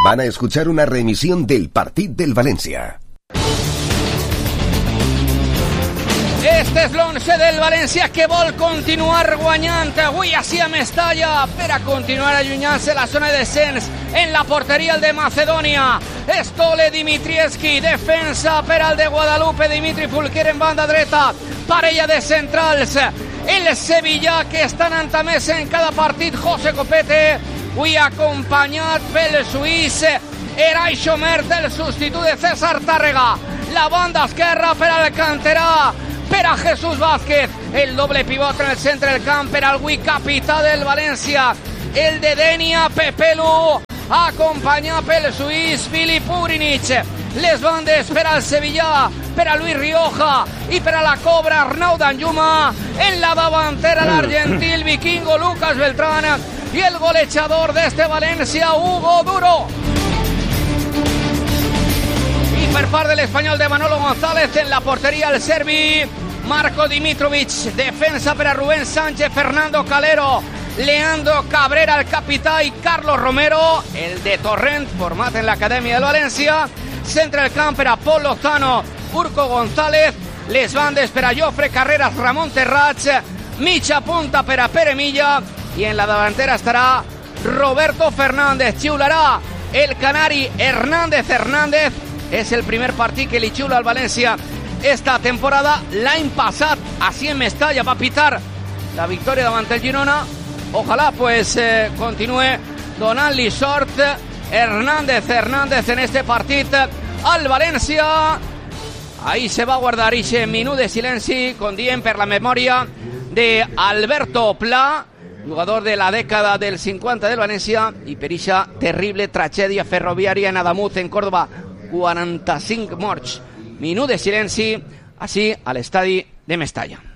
Van a escuchar una reemisión del partit del València. Este és l'11 del València que vol continuar guanyant avui així a Mestalla per a continuar allunyant-se la zona de descens. En la porteria el de Macedònia, Stole Dimitrievski, defensa per al de Guadalupe, Dimitri Fulquer en banda dreta, parella de centrals, el Sevilla que està anant a més en cada partit, José Copete, avui acompanyat pel suís Eray Schomert, el substitut de César Tàrrega, la banda esquerra per al canterà, per a Jesús Vázquez, el doble pivot en el centre del camp per al avui capità del València, el de Denia Pepelu, acompanyat pel suís Filip Urinic, les bandes per al Sevilla, per a Luis Rioja i per a la Cobra Arnau Danjuma, en la davantera l'argentí el vikingo Lucas Beltrán i el golejador d'este València Hugo Duro. I per part de l'espanyol de Manolo González en la porteria el serbi Marco Dimitrovic, defensa per a Rubén Sánchez, Fernando Calero, Leandro Cabrera, el capità, i Carlos Romero, el de Torrent, format en l'acadèmia del València, centre del camp per a Pol Lozano, Urco González, les bandes per a Jofre Carreras, Ramon Terrats, mitja punta per a Pere Milla, i en la davantera estarà Roberto Fernández. Xiularà el canari Hernández. És el primer partit que li xiula al València esta temporada. L'any passat, així en Mestalla, va pitar la victòria davant el Girona. Ojalá pues continúe donant-li sort Hernández en este partit al València. Ahí se va a guardar ese minut de silenci, com diem, per la memòria de Alberto Pla, jugador de la dècada del 50 del València, i per aquesta terrible tragèdia ferroviària en Adamuz, en Córdoba, 45 morts. Minut de silenci, així a l'estadi de Mestalla.